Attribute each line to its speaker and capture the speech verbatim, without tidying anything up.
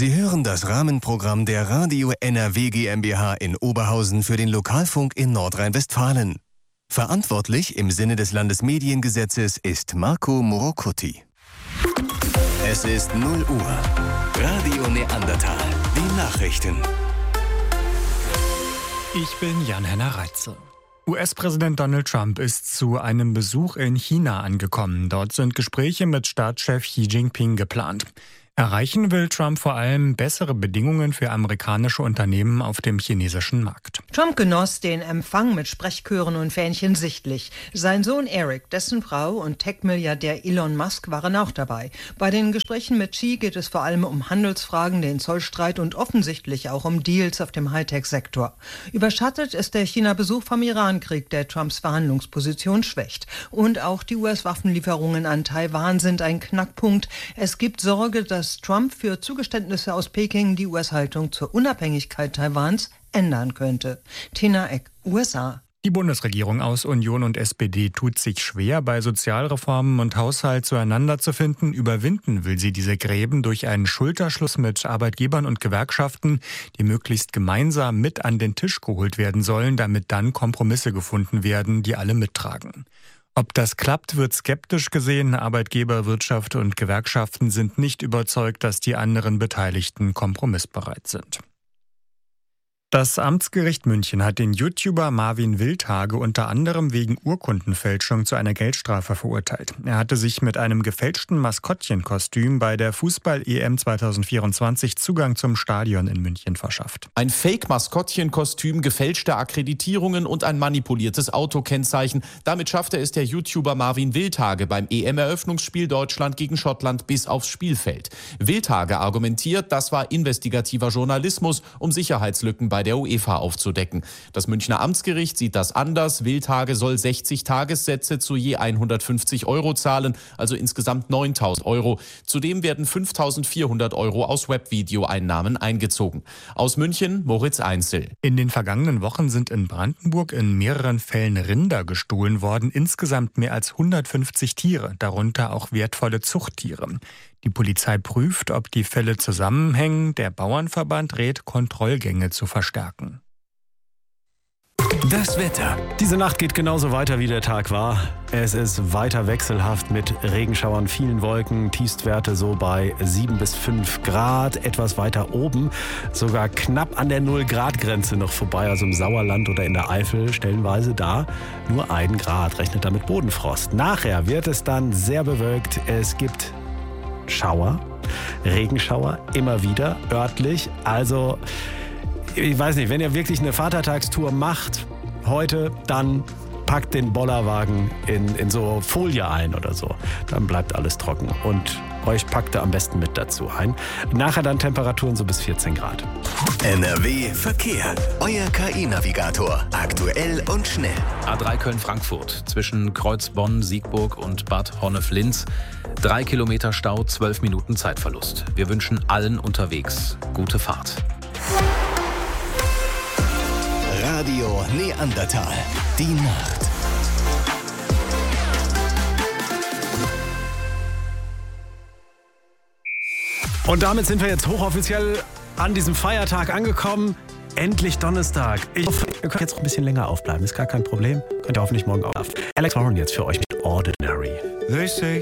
Speaker 1: Sie hören das Rahmenprogramm der Radio N R W GmbH in Oberhausen für den Lokalfunk in Nordrhein-Westfalen. Verantwortlich im Sinne des Landesmediengesetzes ist Marco Morocuti. Es ist null Uhr. Radio Neandertal. Die Nachrichten.
Speaker 2: Ich bin Jan-Henner Reitzel. U S-Präsident Donald Trump ist zu einem Besuch in China angekommen. Dort sind Gespräche mit Staatschef Xi Jinping geplant. Erreichen will Trump vor allem bessere Bedingungen für amerikanische Unternehmen auf dem chinesischen Markt.
Speaker 3: Trump genoss den Empfang mit Sprechchören und Fähnchen sichtlich. Sein Sohn Eric, dessen Frau und Tech-Milliardär Elon Musk waren auch dabei. Bei den Gesprächen mit Xi geht es vor allem um Handelsfragen, den Zollstreit und offensichtlich auch um Deals auf dem Hightech-Sektor. Überschattet ist der China-Besuch vom Irankrieg, der Trumps Verhandlungsposition schwächt. Und auch die U S-Waffenlieferungen an Taiwan sind ein Knackpunkt. Es gibt Sorge, dass dass Trump für Zugeständnisse aus Peking die U S-Haltung zur Unabhängigkeit Taiwans ändern könnte. Tina Eck, U S A.
Speaker 2: Die Bundesregierung aus Union und S P D tut sich schwer, bei Sozialreformen und Haushalt zueinander zu finden. Überwinden will sie diese Gräben durch einen Schulterschluss mit Arbeitgebern und Gewerkschaften, die möglichst gemeinsam mit an den Tisch geholt werden sollen, damit dann Kompromisse gefunden werden, die alle mittragen. Ob das klappt, wird skeptisch gesehen. Arbeitgeber, Wirtschaft und Gewerkschaften sind nicht überzeugt, dass die anderen Beteiligten kompromissbereit sind. Das Amtsgericht München hat den YouTuber Marvin Wildhage unter anderem wegen Urkundenfälschung zu einer Geldstrafe verurteilt. Er hatte sich mit einem gefälschten Maskottchenkostüm bei der Fußball-E M zweitausendvierundzwanzig Zugang zum Stadion in München verschafft.
Speaker 4: Ein Fake-Maskottchenkostüm, gefälschte Akkreditierungen und ein manipuliertes Autokennzeichen. Damit schaffte es der YouTuber Marvin Wildhage beim E M-Eröffnungsspiel Deutschland gegen Schottland bis aufs Spielfeld. Wildhage argumentiert, das war investigativer Journalismus, um Sicherheitslücken bei der UEFA aufzudecken. Das Münchner Amtsgericht sieht das anders. Wildhage soll sechzig Tagessätze zu je hundertfünfzig Euro zahlen, also insgesamt neuntausend Euro. Zudem werden fünftausendvierhundert Euro aus Webvideoeinnahmen eingezogen. Aus München, Moritz Einzel.
Speaker 2: In den vergangenen Wochen sind in Brandenburg in mehreren Fällen Rinder gestohlen worden. Insgesamt mehr als hundertfünfzig Tiere, darunter auch wertvolle Zuchttiere. Die Polizei prüft, ob die Fälle zusammenhängen. Der Bauernverband rät, Kontrollgänge zu verstärken.
Speaker 1: Das Wetter.
Speaker 5: Diese Nacht geht genauso weiter, wie der Tag war. Es ist weiter wechselhaft mit Regenschauern, vielen Wolken, Tiefstwerte so bei sieben bis fünf Grad. Etwas weiter oben, sogar knapp an der null-Grad-Grenze noch vorbei, also im Sauerland oder in der Eifel stellenweise da. Nur ein Grad, rechnet damit Bodenfrost. Nachher wird es dann sehr bewölkt. Es gibt Schauer, Regenschauer, immer wieder örtlich. Also, ich weiß nicht, wenn ihr wirklich eine Vatertagstour macht, heute, dann packt den Bollerwagen in, in so Folie ein oder so. Dann bleibt alles trocken. Und euch packt er am besten mit dazu ein. Nachher dann Temperaturen so bis vierzehn Grad.
Speaker 1: N R W Verkehr. Euer K I-Navigator. Aktuell und schnell.
Speaker 6: A drei Köln-Frankfurt zwischen Kreuzbonn, Siegburg und Bad Honnef-Linz. Drei Kilometer Stau, zwölf Minuten Zeitverlust. Wir wünschen allen unterwegs gute Fahrt.
Speaker 1: Radio Neandertal. Die Nacht.
Speaker 5: Und damit sind wir jetzt hochoffiziell an diesem Feiertag angekommen. Endlich Donnerstag. Ich hoffe, ihr könnt jetzt noch ein bisschen länger aufbleiben. Ist gar kein Problem. Könnt ihr hoffentlich morgen aufschlafen. Alex Warren jetzt für euch mit Ordinary.
Speaker 7: They say